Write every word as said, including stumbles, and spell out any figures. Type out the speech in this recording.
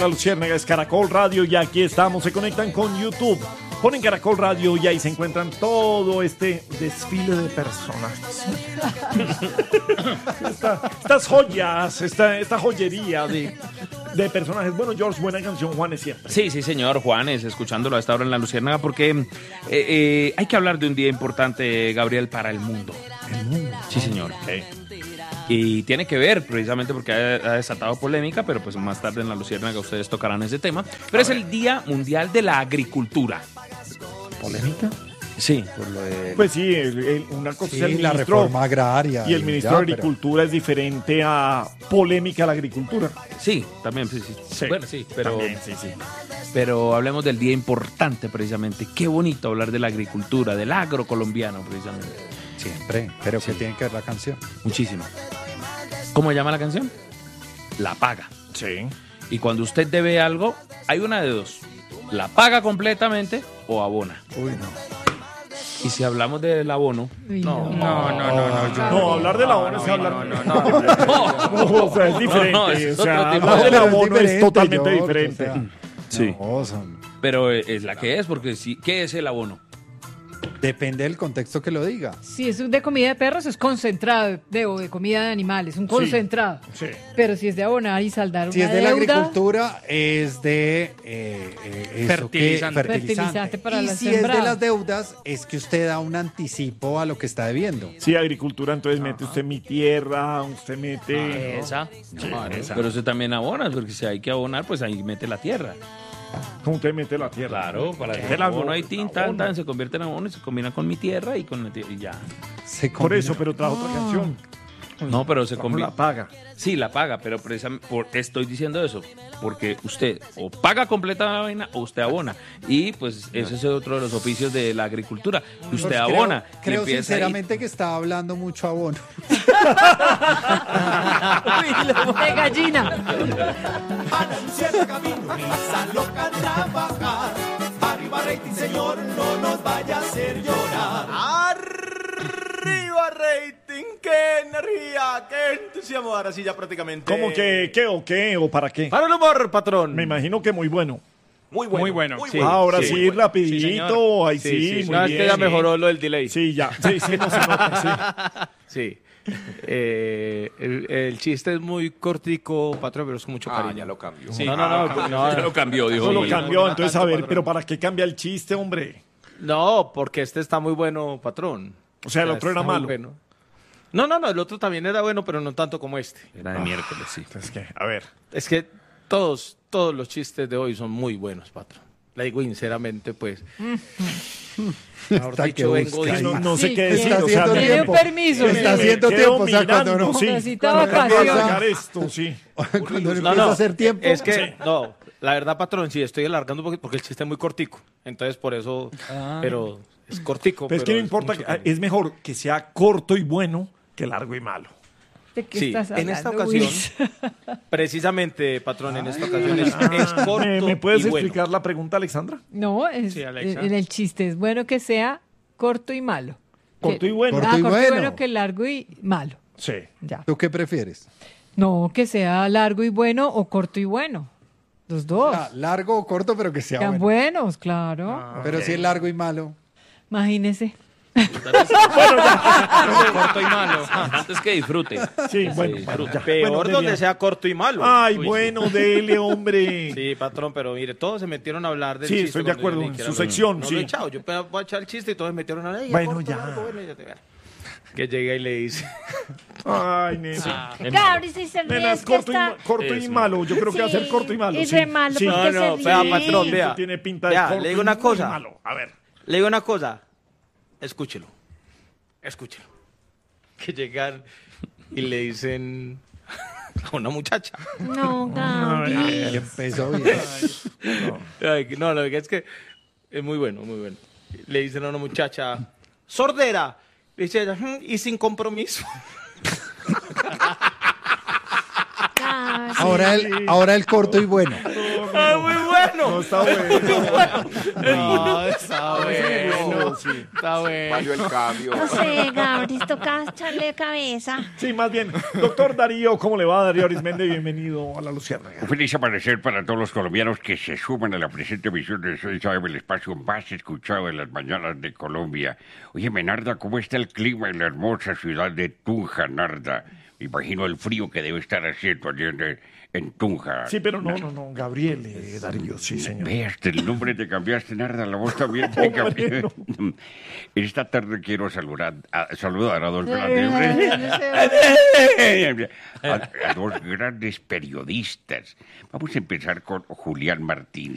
La Luciérnaga es Caracol Radio y aquí estamos. Se conectan con YouTube. Ponen Caracol Radio y ahí se encuentran todo este desfile de personajes. Esta, estas joyas, esta, esta joyería de, de personajes. Bueno, George, buena canción, Juanes siempre. Sí, sí, señor, Juanes, escuchándolo a esta hora en La Luciérnaga, porque eh, eh, hay que hablar de un día importante, Gabriel, para el mundo. El mundo. Sí, señor. Okay. Y tiene que ver, precisamente porque ha, ha desatado polémica, pero pues más tarde en La Luciérnaga ustedes tocarán ese tema. Pero a es ver. El Día Mundial de la Agricultura. ¿Polémica? Sí, por lo de... Pues sí, el, el, una cosa sí, es el la ministro, reforma agraria. Y el ministro ya, de Agricultura pero... es diferente a polémica a la agricultura. Sí, también, sí, sí. sí. Bueno, sí, pero... También, sí, sí. Pero hablemos del día importante, precisamente. Qué bonito hablar de la agricultura, del agro colombiano, precisamente. Siempre, pero sí. ¿qué tiene que ver la canción? Muchísimo. ¿Cómo se llama la canción? La paga. Sí. Y cuando usted debe algo, hay una de dos. La paga completamente o abona. Uy, no. Y si hablamos del abono... No, no, no, no. No, no, no hablar del abono es hablar... No, no, no. no. O sea, es diferente. No, no, es o sea, tipo hablar del abono es, es totalmente George, diferente. O sea, sí. No, son... Pero es la que es, porque sí. ¿Qué es el abono? Depende del contexto que lo diga. Si es de comida de perros, es concentrado, de, o de comida de animales, un concentrado. Sí, sí. Pero si es de abonar y saldar si una es de deuda, la agricultura, es de eh, eh, fertilizante. Que, fertilizante. Fertilizante para y las si sembradas. es de las deudas, es que usted da un anticipo a lo que está debiendo. Sí, agricultura, entonces mete usted mi tierra, usted mete... Esa. Sí, esa. Pero usted también abona, porque si hay que abonar, pues ahí mete la tierra. ¿Cómo usted mete la tierra? Claro, para ¿Qué? el abono hay La tinta, abono. tan, se convierte en abono y se combina con mi tierra y con la tierra y ya. Se Por combina. eso, pero trajo otra canción. No, pero se Trajo combina. la paga. Sí, la paga, pero precisamente por, estoy diciendo eso, porque usted o paga completa la vaina o usted abona. Y pues ese es otro de los oficios de la agricultura. Usted Pues abona. Creo, creo empieza sinceramente ahí. Que está hablando mucho abono. de gallina. Para anunciar camino, risa loca trabajar. Arriba rating, señor, no nos vaya a hacer llorar. Arriba rating, qué energía, qué entusiasmo. Ahora sí ya prácticamente. ¿Cómo que qué o qué o para qué? Para el humor, patrón. Me imagino que muy bueno. Muy bueno. Muy bueno, muy sí. bueno. Ahora Sí, sí, muy bueno. rapidito, ahí sí, Sí, sí, muy no, es bien. que ya mejoró lo del delay. Sí, ya, sí, sí, no se nota, sí. Sí. Eh, el, el chiste es muy cortico, patrón, pero es con mucho Ah, cambio. ya lo cambió. Sí. No, no, no, no, Ya lo cambió, dijo. Eso lo William. cambió, no, entonces tanto, a ver, patrón. pero ¿para qué cambia el chiste, hombre? No, porque este está muy bueno, patrón. O sea, el otro era está muy malo. bueno. No, no, no, el otro también era bueno, pero no tanto como este. Era de miércoles, sí. Es que, a ver. Es que todos, todos los chistes de hoy son muy buenos, patrón. Le digo sinceramente, pues. Mejor Hasta dicho, que vengo busca. de- No, no sé Sí, qué que decir, está o sea, haciendo me- Tiene un tiempo. permiso. Está me haciendo quedo tiempo, o sea, cuando mirando, no- sí. Necesita Cuando empieza a vacaciones. sacar esto, sí. Cuando uno No, empieza no, a hacer tiempo. es que, Sí. no, la verdad, patrón, sí, estoy alargando un poquito porque el chiste es muy cortico. Entonces, por eso, pero es cortico. Pero es que no importa, mucho que- cambio. es mejor que sea corto y bueno que largo y malo. ¿De qué Sí, estás en esta hablando, ocasión, Luis? precisamente, patrón, en esta ocasión es, es corto ¿Me, me puedes y bueno. explicar la pregunta, Alexandra? No, es, Sí, Alexa. en el chiste es bueno que sea corto y malo. Corto Que- y bueno. Corto ah, y corto y bueno. bueno que largo y malo. Sí. Ya. ¿Tú qué prefieres? No, que sea largo y bueno o corto y bueno. Los dos. Ah, largo o corto, pero que sea Sean bueno. buenos, claro. Pero si es largo y malo. Imagínese. Corto y malo. Antes que disfrute. Sí, bueno. Sí, bueno, ya. Peor Bueno, donde Delia. sea corto y malo. Ay, Uy, bueno, dele, hombre. Sí, patrón, pero mire, todos se metieron a hablar del Sí, chiste. estoy de cuando acuerdo, yo en dije que su era bueno. sección, No sí. lo he echado, yo voy a echar el chiste y todos se metieron a hablar. Bueno, ya. Que llega y le dice. Ay, nena. Claro, y si se ríe, Nena, es es que corto, y, está... ma- corto y Es malo. Yo creo que va a ser Sí, corto y malo. y sí. re malo, Sí. porque No, no, se vea, ríe. patrón, Eso vea. tiene pinta de Vea, corto le digo y una muy cosa. malo. A ver. Le digo una cosa. Escúchelo. Escúchelo. Que llegan y le dicen a una muchacha. No, Gaby. Y empezó bien. Ay, no, lo que es que es muy bueno, muy bueno. Le dicen a una muchacha, sordera. Le dice ella, "Mm, y sin compromiso. Gaby. Ahora el, ahora el corto y bueno. Ah, muy bueno. No está bueno. No, está bueno. Claro, sí. Está bueno. Valió el cambio. No sé, Gabri, toca echarle cabeza. Sí, más bien. Doctor Darío, ¿cómo le va, Darío Arismendi? Bienvenido a La Luciérnaga. Un feliz amanecer para todos los colombianos que se suman a la presente emisión de Soy Sabe, el espacio más escuchado de las mañanas de Colombia. Oye, Narda, ¿cómo está el clima en la hermosa ciudad de Tunja, Narda? Me imagino el frío que debe estar haciendo allí en, en Tunja. Sí, pero no, no, no, Gabriel eh, Darío, sí, señor. Ve, hasta el nombre te cambiaste, Narda, la voz también te cambió. Esta tarde quiero saludar a, saludar a dos grandes, a, a dos grandes periodistas. Vamos a empezar con Julián Martínez.